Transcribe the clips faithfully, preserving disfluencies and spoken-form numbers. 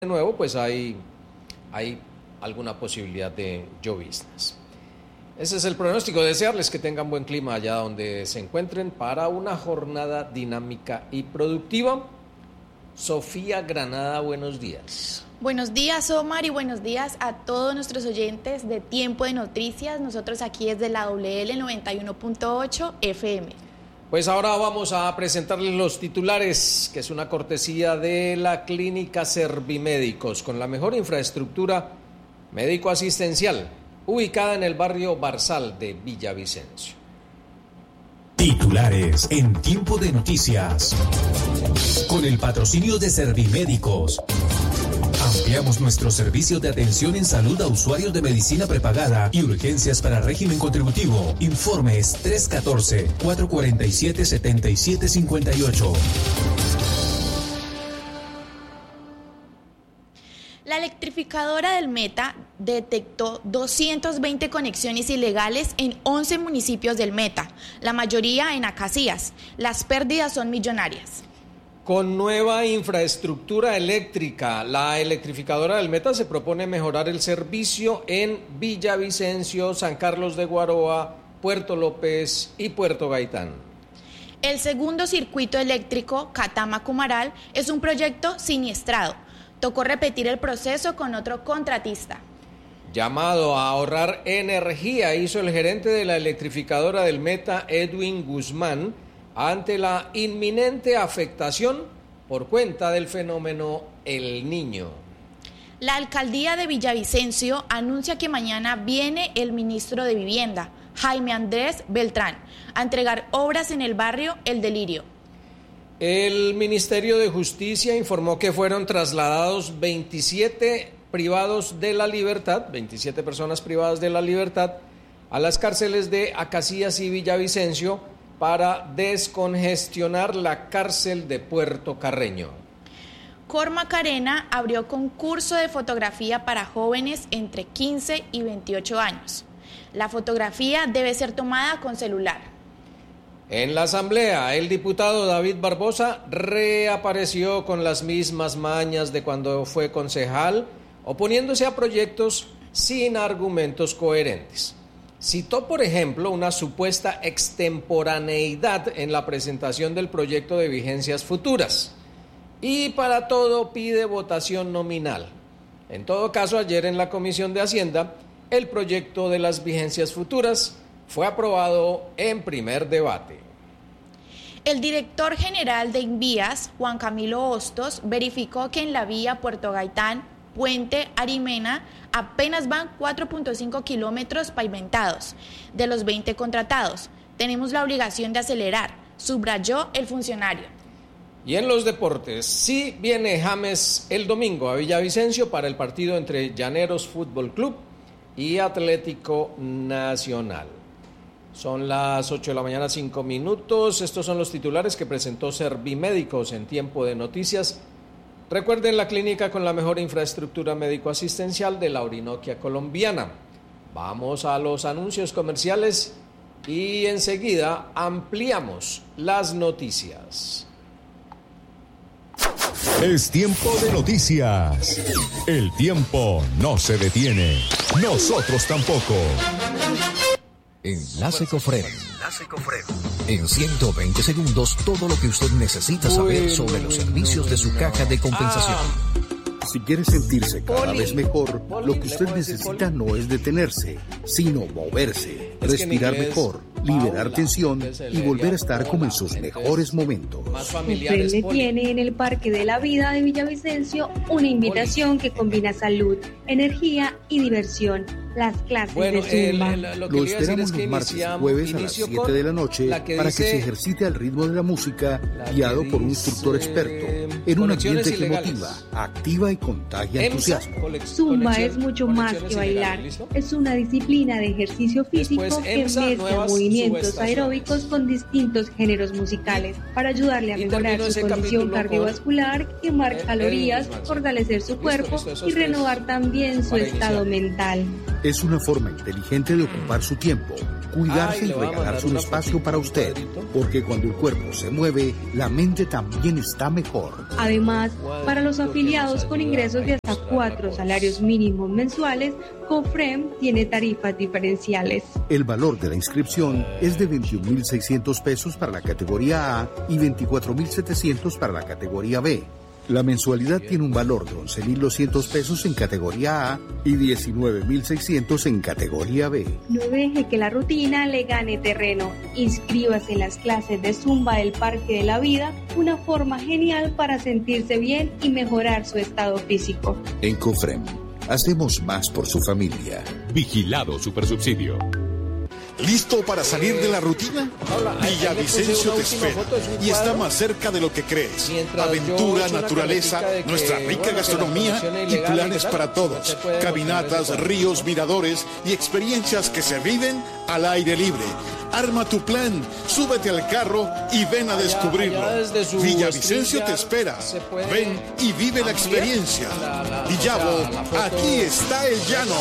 de nuevo, pues hay, hay alguna posibilidad de lloviznas. Ese es el pronóstico. Desearles que tengan buen clima allá donde se encuentren para una jornada dinámica y productiva. Sofía Granada, buenos días. Buenos días, Omar, y buenos días a todos nuestros oyentes de Tiempo de Noticias. Nosotros aquí desde la W L noventa y uno punto ocho F M. Pues ahora vamos a presentarles los titulares, que es una cortesía de la Clínica Servimédicos, con la mejor infraestructura médico-asistencial, ubicada en el barrio Barzal de Villavicencio. Titulares en Tiempo de Noticias, con el patrocinio de Servimédicos. Ampliamos nuestros servicios de atención en salud a usuarios de medicina prepagada y urgencias para régimen contributivo. Informes tres uno cuatro, cuatro cuatro siete, siete siete cinco ocho. La electrificadora del Meta detectó doscientas veinte conexiones ilegales en once municipios del Meta, la mayoría en Acacías. Las pérdidas son millonarias. Con nueva infraestructura eléctrica, la electrificadora del Meta se propone mejorar el servicio en Villavicencio, San Carlos de Guaroa, Puerto López y Puerto Gaitán. El segundo circuito eléctrico, Catama-Cumaral, es un proyecto siniestrado. Tocó repetir el proceso con otro contratista. Llamado a ahorrar energía hizo el gerente de la electrificadora del Meta, Edwin Guzmán, ante la inminente afectación por cuenta del fenómeno El Niño. La alcaldía de Villavicencio anuncia que mañana viene el ministro de Vivienda, Jaime Andrés Beltrán, a entregar obras en el barrio El Delirio. El Ministerio de Justicia informó que fueron trasladados veintisiete privados de la libertad, veintisiete personas privadas de la libertad, a las cárceles de Acacías y Villavicencio para descongestionar la cárcel de Puerto Carreño. Cor Macarena abrió concurso de fotografía para jóvenes entre quince y veintiocho años. La fotografía debe ser tomada con celular. En la asamblea, el diputado David Barbosa reapareció con las mismas mañas de cuando fue concejal, oponiéndose a proyectos sin argumentos coherentes. Citó, por ejemplo, una supuesta extemporaneidad en la presentación del proyecto de vigencias futuras. Y para todo pide votación nominal. En todo caso, ayer en la Comisión de Hacienda, el proyecto de las vigencias futuras fue aprobado en primer debate. El director general de Invías, Juan Camilo Hostos, verificó que en la vía Puerto Gaitán, Puente Arimena, apenas van cuatro punto cinco kilómetros pavimentados de los veinte contratados. Tenemos la obligación de acelerar, subrayó el funcionario. Y en los deportes, sí viene James el domingo a Villavicencio para el partido entre Llaneros Fútbol Club y Atlético Nacional. Son las ocho de la mañana, cinco minutos. Estos son los titulares que presentó Servimédicos en Tiempo de Noticias. Recuerden, la clínica con la mejor infraestructura médico-asistencial de la Orinoquia colombiana. Vamos a los anuncios comerciales y enseguida ampliamos las noticias. Es tiempo de noticias. El tiempo no se detiene. Nosotros tampoco. Enlace Cofred. En ciento veinte segundos, todo lo que usted necesita saber sobre los servicios de su caja de compensación. Si quiere sentirse cada vez mejor, lo que usted necesita no es detenerse, sino moverse, respirar mejor, liberar tensión y volver a estar como en sus mejores momentos. Cofred tiene en el Parque de la Vida de Villavicencio una invitación que combina salud, energía y diversión. Las clases bueno, de Zumba. el, el, lo, lo esperamos los martes y jueves a las siete de la noche para que se ejercite al ritmo de la música, guiado por un instructor experto, en un ambiente que motiva, activa y contagia entusiasmo. Zumba es mucho más que bailar. Es una disciplina de ejercicio físico que mezcla movimientos aeróbicos con distintos géneros musicales para ayudarle a mejorar su condición cardiovascular, quemar calorías, fortalecer su cuerpo y renovar también su estado mental. Es una forma inteligente de ocupar su tiempo, cuidarse y regalarse un espacio para usted, porque cuando el cuerpo se mueve, la mente también está mejor. Además, para los afiliados con ingresos de hasta cuatro salarios mínimos mensuales, COFREM tiene tarifas diferenciales. El valor de la inscripción es de veintiún mil seiscientos pesos para la categoría A y veinticuatro mil setecientos para la categoría B. La mensualidad tiene un valor de once mil doscientos pesos en categoría A y diecinueve mil seiscientos en categoría B. No deje que la rutina le gane terreno. Inscríbase en las clases de Zumba del Parque de la Vida, una forma genial para sentirse bien y mejorar su estado físico. En COFREM, hacemos más por su familia. Vigilado Supersubsidio. ¿Listo para salir de la rutina? Villavicencio te espera y está más cerca de lo que crees. Aventura, naturaleza, nuestra rica gastronomía y planes para todos. Caminatas, ríos, miradores y experiencias que se viven al aire libre. Arma tu plan, súbete al carro y ven a descubrirlo. Villavicencio te espera. Ven y vive la experiencia. Villavo, aquí está el llano.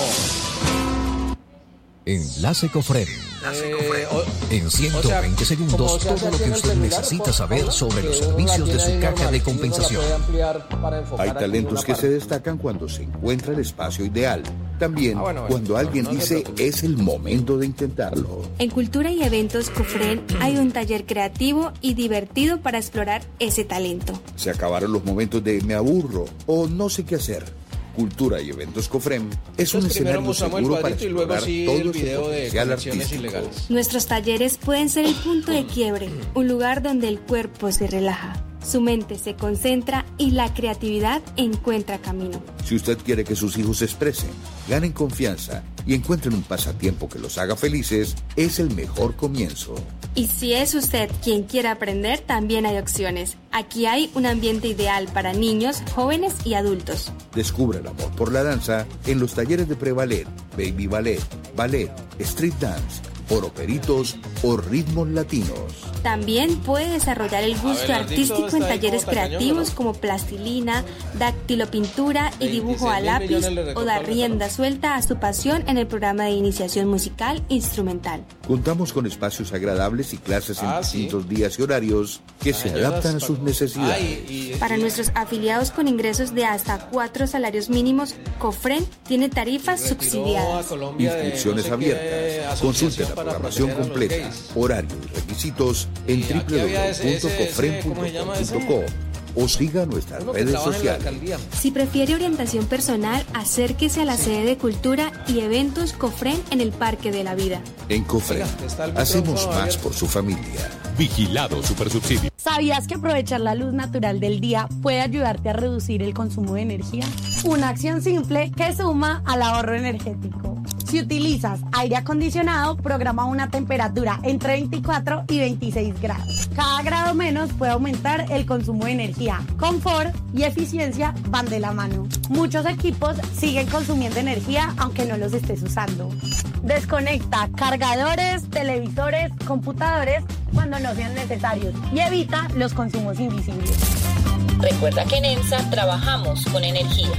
Enlace COFREM. Eh, o, en ciento veinte o sea, segundos, sea, todo lo que usted necesita saber sobre los servicios de su caja de compensación. Hay talentos que se destacan cuando se encuentra el espacio ideal. También ah, bueno, bueno, cuando bueno, alguien no, no dice es el momento de intentarlo. En Cultura y Eventos COFREN hay un taller creativo y divertido para explorar ese talento. Se acabaron los momentos de me aburro o no sé qué hacer. Cultura y Eventos COFREM es un escenario seguro para explorar todo el potencial artístico. Nuestros talleres pueden ser el punto de quiebre, un lugar donde el cuerpo se relaja, su mente se concentra y la creatividad encuentra camino. Si usted quiere que sus hijos se expresen, ganen confianza y encuentren un pasatiempo que los haga felices, es el mejor comienzo. Y si es usted quien quiere aprender, también hay opciones. Aquí hay un ambiente ideal para niños, jóvenes y adultos. Descubra el amor por la danza en los talleres de pre-ballet, baby ballet, ballet, street dance, oroperitos o ritmos latinos. También puede desarrollar el gusto artístico en talleres creativos como plastilina, dactilopintura y dibujo a lápiz, o dar rienda suelta a su pasión en el programa de iniciación musical instrumental. Contamos con espacios agradables y clases en ah, distintos sí. días y horarios que se adaptan a sus necesidades. Para nuestros afiliados con ingresos de hasta cuatro salarios mínimos, COFREN tiene tarifas subsidiadas. Inscripciones abiertas. Consulte la programación completa, horario y requisitos en doble u doble u doble u punto cofren punto com punto co o siga nuestras redes sociales. Si prefiere orientación personal, acérquese a la sede de Cultura y Eventos COFREN en el Parque de la Vida. En COFREN, hacemos más por su familia. Vigilado Supersubsidio. ¿Sabías que aprovechar la luz natural del día puede ayudarte a reducir el consumo de energía? Una acción simple que suma al ahorro energético. Si utilizas aire acondicionado, programa una temperatura entre veinticuatro y veintiséis grados. Cada grado menos puede aumentar el consumo de energía. Confort y eficiencia van de la mano. Muchos equipos siguen consumiendo energía aunque no los estés usando. Desconecta cargadores, televisores, computadores cuando no sean necesarios y evita los consumos invisibles. Recuerda que en ENSA trabajamos con energía.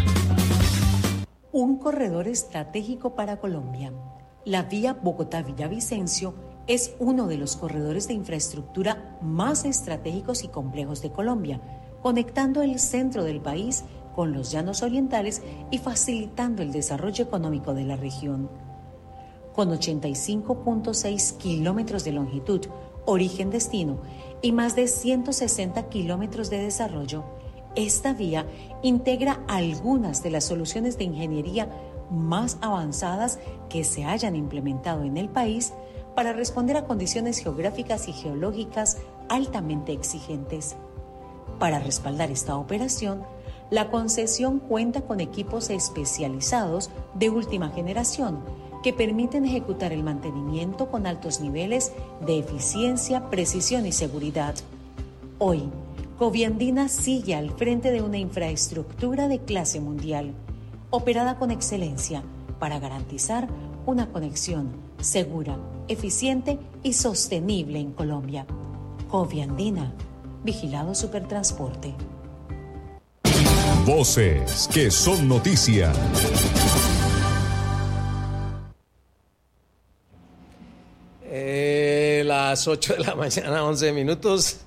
Un corredor estratégico para Colombia. La vía Bogotá-Villavicencio es uno de los corredores de infraestructura más estratégicos y complejos de Colombia, conectando el centro del país con los llanos orientales y facilitando el desarrollo económico de la región. Con ochenta y cinco punto seis kilómetros de longitud, origen-destino, y más de ciento sesenta kilómetros de desarrollo, esta vía integra algunas de las soluciones de ingeniería más avanzadas que se hayan implementado en el país para responder a condiciones geográficas y geológicas altamente exigentes. Para respaldar esta operación, la concesión cuenta con equipos especializados de última generación que permiten ejecutar el mantenimiento con altos niveles de eficiencia, precisión y seguridad. Hoy, Coviandina sigue al frente de una infraestructura de clase mundial, operada con excelencia para garantizar una conexión segura, eficiente y sostenible en Colombia. Coviandina, Vigilado Supertransporte. Voces que son noticia. las ocho de la mañana, once minutos.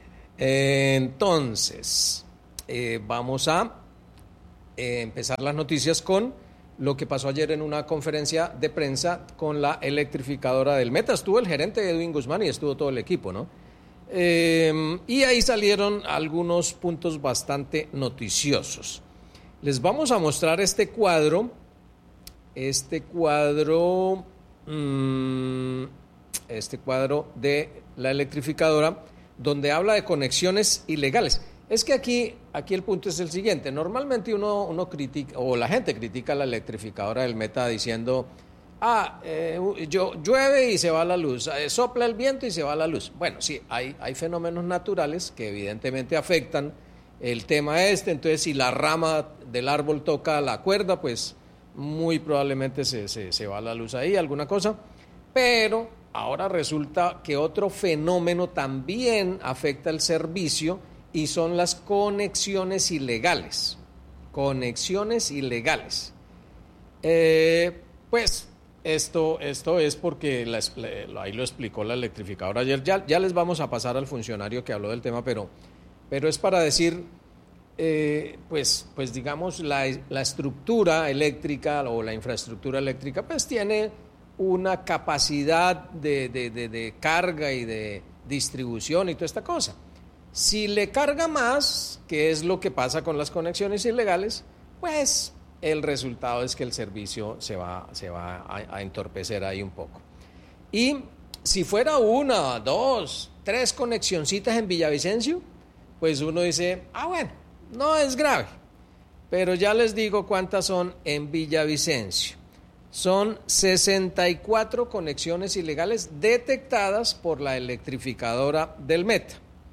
Entonces, eh, vamos a eh, empezar las noticias con lo que pasó ayer en una conferencia de prensa con la electrificadora del Meta. Estuvo el gerente Edwin Guzmán y estuvo todo el equipo, ¿no? Eh, y ahí salieron algunos puntos bastante noticiosos. Les vamos a mostrar este cuadro, este cuadro, mmm, este cuadro de la electrificadora, donde habla de conexiones ilegales. Es que aquí, aquí el punto es el siguiente. Normalmente uno, uno critica, o la gente critica a la electrificadora del Meta diciendo, ah, eh, yo, llueve y se va la luz, eh, sopla el viento y se va la luz. Bueno, sí, hay, hay fenómenos naturales que evidentemente afectan el tema este. Entonces, si la rama del árbol toca la cuerda, pues muy probablemente se, se, se va la luz ahí, alguna cosa. Pero ahora resulta que otro fenómeno también afecta el servicio y son las conexiones ilegales. Conexiones ilegales. Eh, pues esto, esto es porque la, ahí lo explicó la electrificadora ayer. Ya, ya les vamos a pasar al funcionario que habló del tema, pero, pero es para decir, eh, pues, pues digamos, la, la estructura eléctrica o la infraestructura eléctrica pues tiene una capacidad de, de, de, de carga y de distribución y toda esta cosa. Si le carga más, que es lo que pasa con las conexiones ilegales, pues el resultado es que el servicio se va, se va a, a entorpecer ahí un poco. Y si fuera una, dos, tres conexioncitas en Villavicencio, pues uno dice, ah bueno, no es grave. Pero ya les digo cuántas son en Villavicencio. Son sesenta y cuatro conexiones ilegales detectadas por la electrificadora del Meta.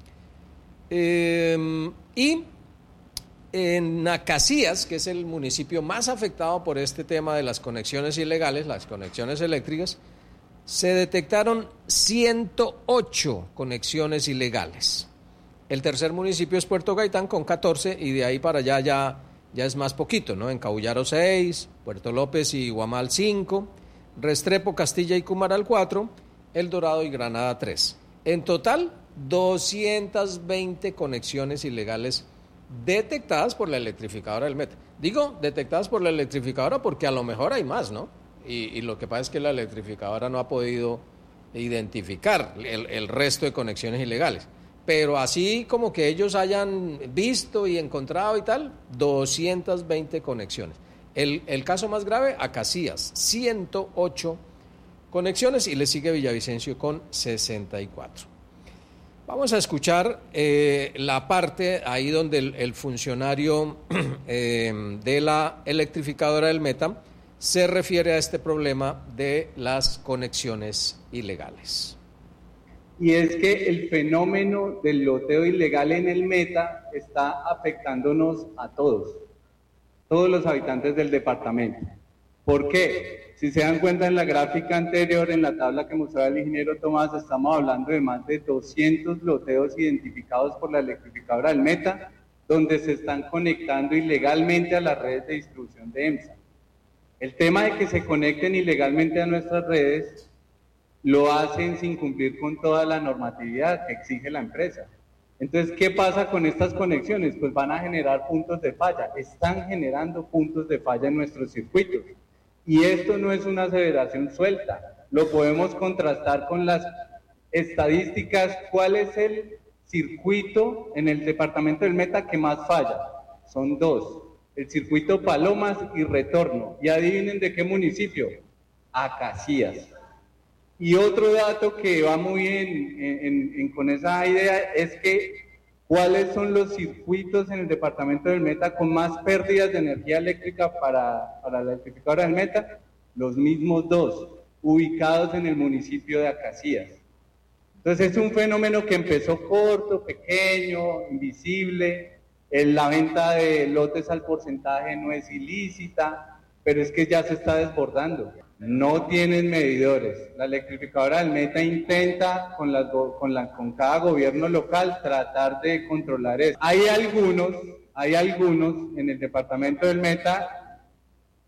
Eh, y en Acacías, que es el municipio más afectado por este tema de las conexiones ilegales, las conexiones eléctricas, se detectaron ciento ocho conexiones ilegales. El tercer municipio es Puerto Gaitán con catorce y de ahí para allá ya, ya es más poquito, ¿no? Encaullaro seis, Puerto López y Guamal cinco, Restrepo, Castilla y Cumaral cuatro, El Dorado y Granada tres. En total, doscientas veinte conexiones ilegales detectadas por la electrificadora del Meta. Digo detectadas por la electrificadora porque a lo mejor hay más, ¿no? Y, y lo que pasa es que la electrificadora no ha podido identificar el, el resto de conexiones ilegales. Pero así como que ellos hayan visto y encontrado y tal, doscientas veinte conexiones. El, el caso más grave, Acacías, ciento ocho conexiones y le sigue Villavicencio con sesenta y cuatro. Vamos a escuchar eh, la parte ahí donde el, el funcionario eh, de la electrificadora del Meta se refiere a este problema de las conexiones ilegales. Y es que el fenómeno del loteo ilegal en el Meta está afectándonos a todos, todos los habitantes del departamento. ¿Por qué? Si se dan cuenta en la gráfica anterior, en la tabla que mostraba el ingeniero Tomás, estamos hablando de más de doscientos loteos identificados por la electrificadora del Meta, donde se están conectando ilegalmente a las redes de distribución de EMSA. El tema de que se conecten ilegalmente a nuestras redes lo hacen sin cumplir con toda la normatividad que exige la empresa. Entonces, ¿qué pasa con estas conexiones? Pues van a generar puntos de falla, están generando puntos de falla en nuestros circuitos. Y esto no es una aseveración suelta, lo podemos contrastar con las estadísticas. ¿Cuál es el circuito en el departamento del Meta que más falla? Son dos, el circuito Palomas y Retorno. Y adivinen de qué municipio, Acacías. Y otro dato que va muy en, en, en, con esa idea es que ¿cuáles son los circuitos en el departamento del Meta con más pérdidas de energía eléctrica para, para la electrificadora del Meta? Los mismos dos, ubicados en el municipio de Acacías. Entonces es un fenómeno que empezó corto, pequeño, invisible. En la venta de lotes al porcentaje no es ilícita, pero es que ya se está desbordando. No tienen medidores. La electrificadora del Meta intenta con, las, con, la, con cada gobierno local tratar de controlar eso. Hay algunos, hay algunos en el departamento del Meta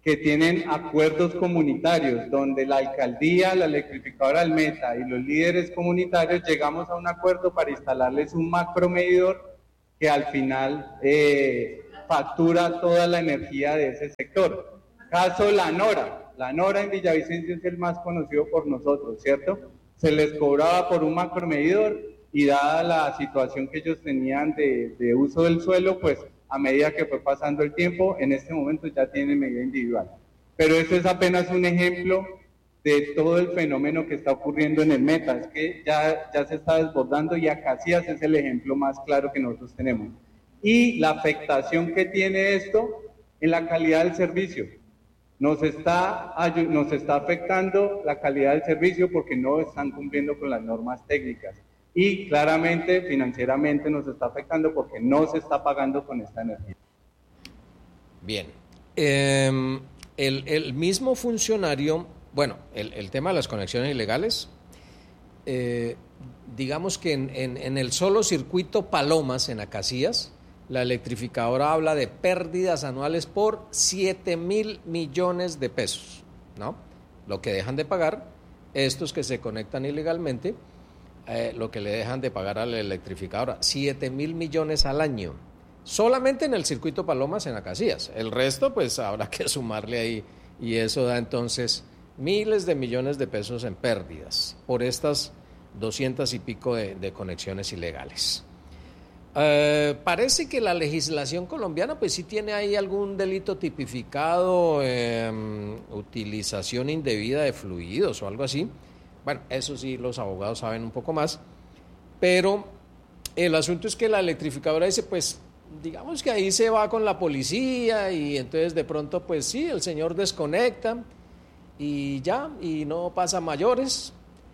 que tienen acuerdos comunitarios, donde la alcaldía, la electrificadora del Meta y los líderes comunitarios llegamos a un acuerdo para instalarles un macromedidor que al final eh, factura toda la energía de ese sector. Caso La Nora. La Nora en Villavicencio es el más conocido por nosotros, ¿cierto? Se les cobraba por un macromedidor y dada la situación que ellos tenían de, de uso del suelo, pues a medida que fue pasando el tiempo, en este momento ya tienen medida individual. Pero eso es apenas un ejemplo de todo el fenómeno que está ocurriendo en el Meta, es que ya, ya se está desbordando y Acacias es el ejemplo más claro que nosotros tenemos. Y la afectación que tiene esto en la calidad del servicio. Nos está, nos está afectando la calidad del servicio porque no están cumpliendo con las normas técnicas. Y claramente, financieramente nos está afectando porque no se está pagando con esta energía. Bien. Eh, el, el mismo funcionario, bueno, el, el tema de las conexiones ilegales, eh, digamos que en, en, en el solo circuito Palomas, en Acacias, la electrificadora habla de pérdidas anuales por siete mil millones de pesos, ¿no? Lo que dejan de pagar estos que se conectan ilegalmente, Eh, lo que le dejan de pagar a la electrificadora, siete mil millones al año, solamente en el circuito Palomas en Acacias. El resto pues habrá que sumarle ahí y eso da entonces miles de millones de pesos en pérdidas por estas doscientas y pico de, de conexiones ilegales. Eh, parece que la legislación colombiana pues sí tiene ahí algún delito tipificado, eh, utilización indebida de fluidos o algo así. Bueno, eso sí, los abogados saben un poco más, pero el asunto es que la electrificadora dice, pues, digamos que ahí se va con la policía y entonces de pronto, pues sí, el señor desconecta y ya, y no pasa mayores,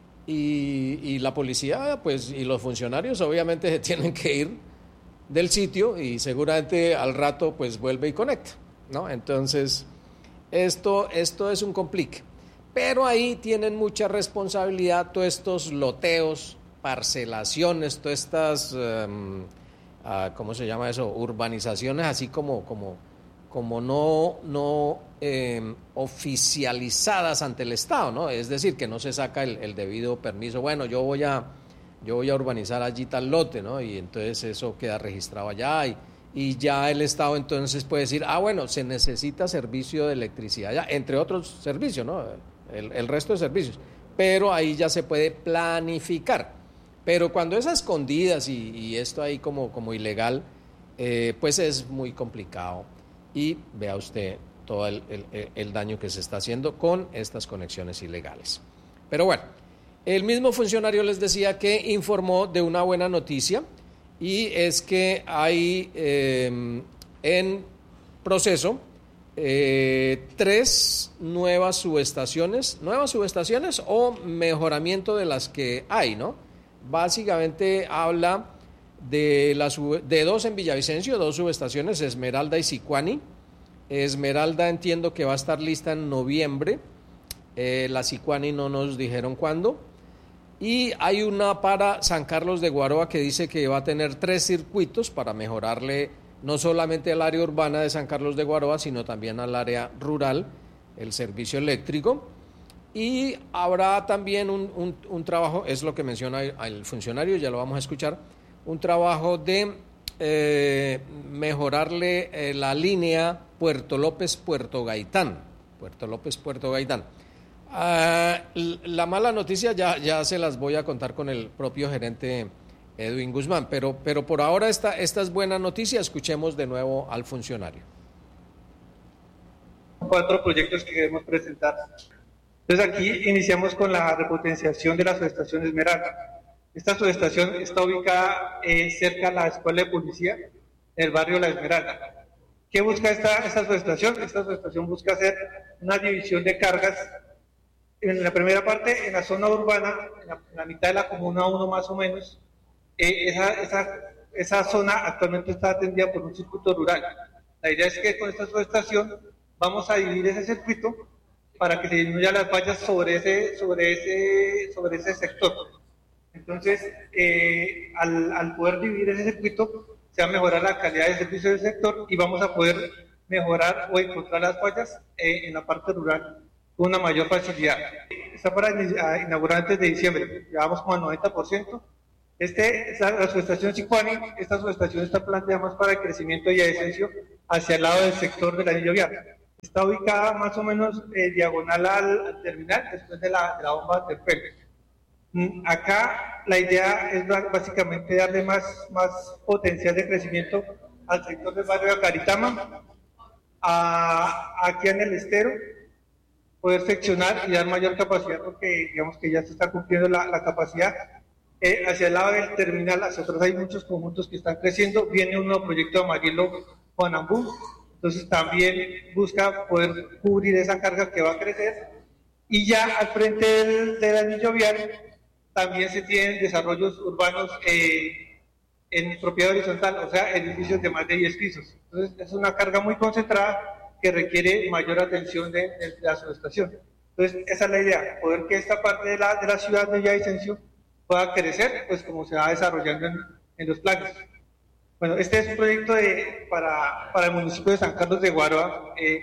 y, y la policía, pues, y los funcionarios obviamente se tienen que ir del sitio y seguramente al rato, pues, vuelve y conecta, ¿no? Entonces, esto, esto es un complique. Pero ahí tienen mucha responsabilidad todos estos loteos, parcelaciones, todas estas, um, uh, ¿cómo se llama eso? Urbanizaciones así como, como, como no, no eh, oficializadas ante el Estado, ¿no? Es decir, que no se saca el, el debido permiso. Bueno, yo voy a, yo voy a urbanizar allí tal lote, ¿no? Y entonces eso queda registrado allá y, y ya el Estado entonces puede decir, ah, bueno, se necesita servicio de electricidad allá, entre otros servicios, ¿no? El, el resto de servicios, pero ahí ya se puede planificar. Pero cuando es a escondidas y, y esto ahí como, como ilegal, eh, pues es muy complicado. Y vea usted todo el, el, el daño que se está haciendo con estas conexiones ilegales. Pero bueno, el mismo funcionario les decía que informó de una buena noticia y es que hay eh, en proceso Eh, tres nuevas subestaciones, nuevas subestaciones o mejoramiento de las que hay, ¿no? Básicamente habla de, la sub, de dos en Villavicencio, dos subestaciones, Esmeralda y Sicuani. Esmeralda entiendo que va a estar lista en noviembre, eh, la Sicuani no nos dijeron cuándo. Y hay una para San Carlos de Guaroa que dice que va a tener tres circuitos para mejorarle no solamente al área urbana de San Carlos de Guaroa, sino también al área rural, el servicio eléctrico. Y habrá también un, un, un trabajo, es lo que menciona el funcionario, ya lo vamos a escuchar, un trabajo de eh, mejorarle eh, la línea Puerto López-Puerto Gaitán. Puerto López-Puerto Gaitán. Ah, la mala noticia ya, ya se las voy a contar con el propio gerente Edwin Guzmán, pero, pero por ahora esta, esta es buena noticia, escuchemos de nuevo al funcionario. Cuatro proyectos que queremos presentar. Entonces aquí iniciamos con la repotenciación de la subestación Esmeralda. Esta subestación está ubicada eh, cerca a la escuela de policía, en el barrio La Esmeralda. ¿Qué busca esta, esta subestación? Esta subestación busca hacer una división de cargas en la primera parte, en la zona urbana, en la, en la mitad de la comuna uno más o menos. Eh, esa, esa, esa zona actualmente está atendida por un circuito rural. La idea es que con esta subestación vamos a dividir ese circuito para que se disminuyan las fallas sobre ese, sobre ese, sobre ese sector. Entonces, eh, al, al poder dividir ese circuito, se va a mejorar la calidad del servicio del sector y vamos a poder mejorar o encontrar las fallas eh, en la parte rural con una mayor facilidad. Está para inaugurar antes de diciembre, llevamos como al noventa por ciento. Este, esta, la subestación Sicuani, esta subestación está planteada más para el crecimiento de Villavicencio hacia el lado del sector del anillo vial. Está ubicada más o menos eh, diagonal al, al terminal, después de la, de la bomba de Terpel. Mm, acá la idea es básicamente darle más, más potencial de crecimiento al sector del barrio de Caritama, a, aquí en el estero, poder seccionar y dar mayor capacidad, porque digamos que ya se está cumpliendo la, la capacidad. Eh, hacia el lado del terminal, hacia atrás hay muchos conjuntos que están creciendo, viene un nuevo proyecto de Amarillo Juanambú, entonces también busca poder cubrir esa carga que va a crecer, y ya al frente del, del anillo vial también se tienen desarrollos urbanos eh, en propiedad horizontal, o sea, edificios de más de diez pisos, entonces es una carga muy concentrada que requiere mayor atención de, de la subestación. Entonces esa es la idea, poder que esta parte de la, de la ciudad de Villavicencio pueda crecer, pues como se va desarrollando en, en los planes. Bueno, este es un proyecto de, para, para el municipio de San Carlos de Guaroa. Eh,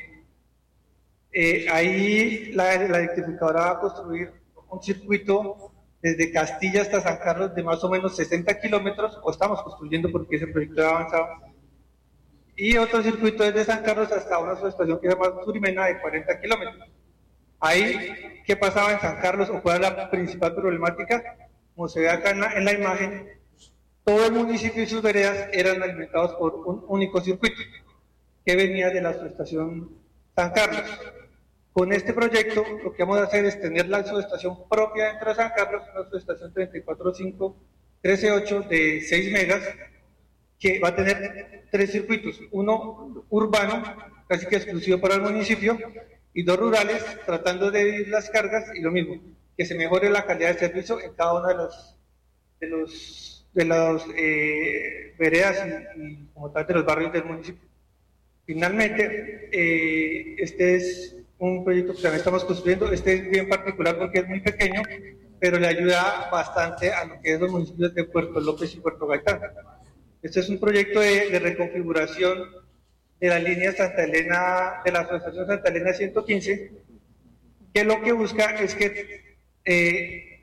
eh, ahí la, la electrificadora va a construir un circuito desde Castilla hasta San Carlos de más o menos sesenta kilómetros, o estamos construyendo porque ese proyecto ha avanzado, y otro circuito desde San Carlos hasta una subestación que se llama Surimena de cuarenta kilómetros. Ahí, ¿qué pasaba en San Carlos o cuál era la principal problemática? Como se ve acá en la, en la imagen, todo el municipio y sus veredas eran alimentados por un único circuito que venía de la subestación San Carlos. Con este proyecto lo que vamos a hacer es tener la subestación propia dentro de San Carlos, una subestación treinta y cuatro cinco trece ocho de seis megas, que va a tener tres circuitos, uno urbano, casi que exclusivo para el municipio, y dos rurales, tratando de dividir las cargas, y lo mismo, que se mejore la calidad de servicio en cada una de los de los de las eh, veredas y, y como tal de los barrios del municipio. Finalmente, eh, este es un proyecto que también estamos construyendo. Este es bien particular porque es muy pequeño, pero le ayuda bastante a lo que es los municipios de Puerto López y Puerto Gaitán. Este es un proyecto de, de reconfiguración de la línea Santa Elena, de la asociación Santa Elena ciento quince, que lo que busca es que Eh,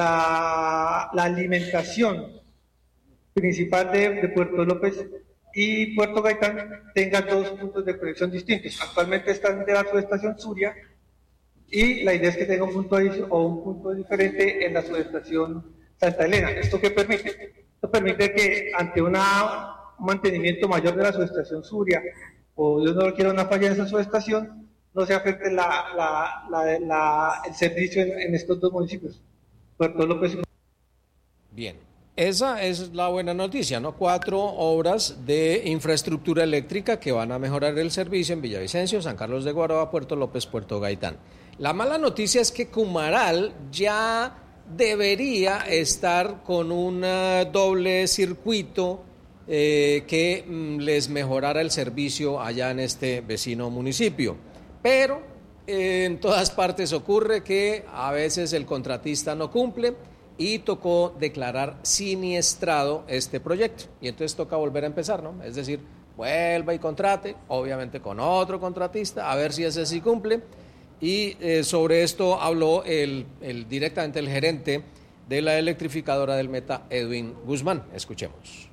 la, la alimentación principal de, de Puerto López y Puerto Gaitán tenga dos puntos de conexión distintos. Actualmente están de la subestación Suria, y la idea es que tenga un punto o un punto diferente en la subestación Santa Elena. ¿Esto qué permite? Esto permite que ante una, un mantenimiento mayor de la subestación Suria, o Dios no lo quiera, una falla en esa subestación, no se afecte la, la, la, la, el servicio en, en estos dos municipios, Puerto López y... Bien, esa es la buena noticia, ¿no? Cuatro obras de infraestructura eléctrica que van a mejorar el servicio en Villavicencio, San Carlos de Guaroa, Puerto López, Puerto Gaitán. La mala noticia es que Cumaral ya debería estar con un doble circuito eh, que mm, les mejorara el servicio allá en este vecino municipio. Pero eh, en todas partes ocurre que a veces el contratista no cumple y tocó declarar siniestrado este proyecto. Y entonces toca volver a empezar, ¿no? Es decir, vuelva y contrate, obviamente con otro contratista, a ver si ese sí cumple. Y eh, sobre esto habló el, el, directamente el gerente de la electrificadora del Meta, Edwin Guzmán. Escuchemos.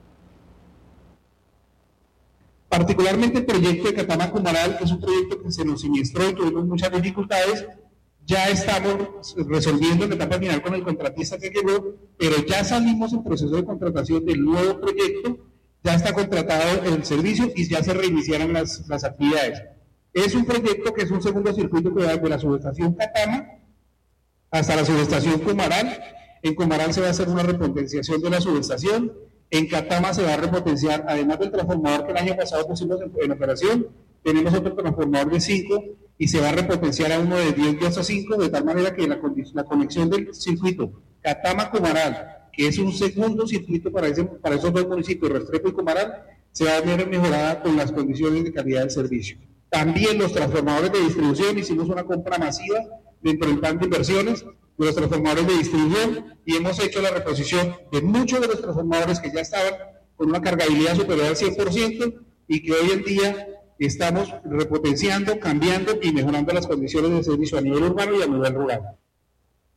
Particularmente el proyecto de Catama-Cumaral, que es un proyecto que se nos siniestró y tuvimos muchas dificultades. Ya estamos resolviendo la etapa final con el contratista que llegó, pero ya salimos en proceso de contratación del nuevo proyecto, ya está contratado el servicio y ya se reiniciaron las, las actividades. Es un proyecto que es un segundo circuito que va desde la subestación Catama hasta la subestación Cumaral. En Cumaral se va a hacer una repotenciación de la subestación. En Catama se va a repotenciar, además del transformador que el año pasado pusimos en, en operación, tenemos otro transformador de cinco y se va a repotenciar a uno de diez a cinco, de tal manera que la, la conexión del circuito Catama-Cumaral, que es un segundo circuito para, ese, para esos dos municipios, Restrepo y Cumaral, se va a ver mejorada con las condiciones de calidad del servicio. También los transformadores de distribución, hicimos una compra masiva dentro del plan de inversiones de los transformadores de distribución y hemos hecho la reposición de muchos de los transformadores que ya estaban con una cargabilidad superior al cien por ciento y que hoy en día estamos repotenciando, cambiando y mejorando las condiciones de servicio a nivel urbano y a nivel rural.